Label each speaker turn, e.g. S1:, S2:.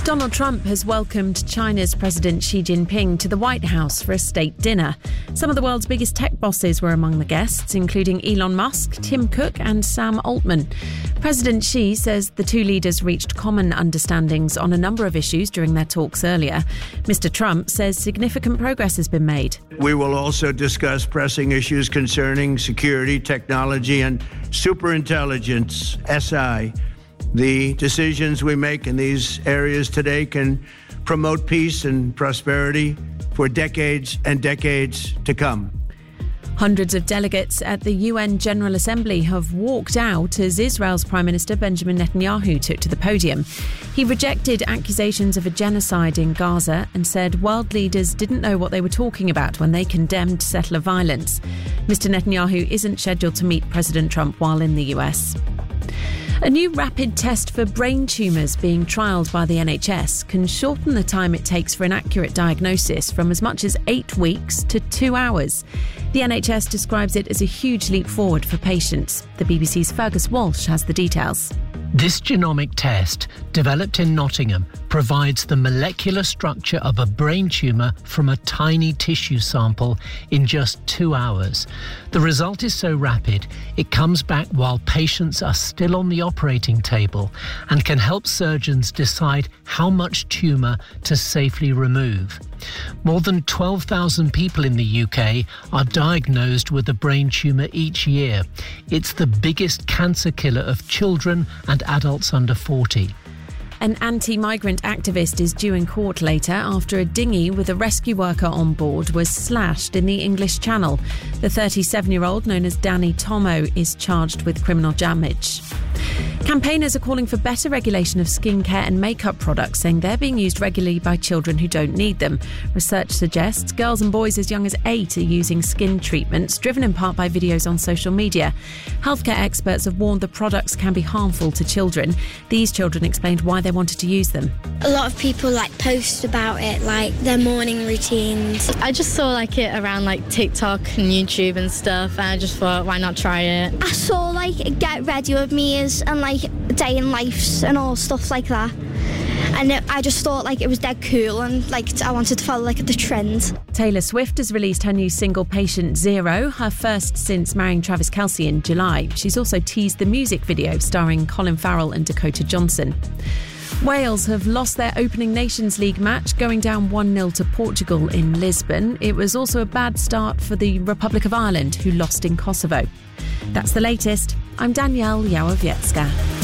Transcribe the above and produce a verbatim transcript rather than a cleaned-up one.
S1: Donald Trump has welcomed China's President Xi Jinping to the White House for a state dinner. Some of the world's biggest tech bosses were among the guests, including Elon Musk, Tim Cook and Sam Altman. President Xi says the two leaders reached common understandings on a number of issues during their talks earlier. Mister Trump says significant progress has been made.
S2: We will also discuss pressing issues concerning security, technology and superintelligence, S I. The decisions we make in these areas today can promote peace and prosperity for decades and decades to come.
S1: Hundreds of delegates at the U N General Assembly have walked out as Israel's Prime Minister Benjamin Netanyahu took to the podium. He rejected accusations of a genocide in Gaza and said world leaders didn't know what they were talking about when they condemned settler violence. Mister Netanyahu isn't scheduled to meet President Trump while in the U S. A new rapid test for brain tumours being trialled by the N H S can shorten the time it takes for an accurate diagnosis from as much as eight weeks to two hours. The N H S describes it as a huge leap forward for patients. The B B C's Fergus Walsh has the details.
S3: This genomic test, developed in Nottingham, provides the molecular structure of a brain tumour from a tiny tissue sample in just two hours. The result is so rapid, it comes back while patients are still on the operating table and can help surgeons decide how much tumour to safely remove. More than twelve thousand people in the U K are diagnosed with a brain tumour each year. It's the biggest cancer killer of children and adults under forty.
S1: An anti-migrant activist is due in court later after a dinghy with a rescue worker on board was slashed in the English Channel. The thirty-seven-year-old, known as Danny Tomo, is charged with criminal damage. Campaigners are calling for better regulation of skincare and makeup products, saying they're being used regularly by children who don't need them. Research suggests girls and boys as young as eight are using skin treatments, driven in part by videos on social media. Healthcare experts have warned the products can be harmful to children. These children explained why they wanted to use them.
S4: A lot of people like post about it, like their morning routines.
S5: I just saw like it around like TikTok and YouTube and stuff, and I just thought, why not try it?
S4: I saw like Get Ready With Me's and like Day in Lives and all stuff like that, and it, I just thought like it was dead cool, and like I wanted to follow like the trend.
S1: Taylor Swift has released her new single Patient Zero, her first since marrying Travis Kelce in July. She's also teased the music video starring Colin Farrell and Dakota Johnson. Wales have lost their opening Nations League match, going down one nil to Portugal in Lisbon. It was also a bad start for the Republic of Ireland, who lost in Kosovo. That's the latest. I'm Danielle Yałowiecka.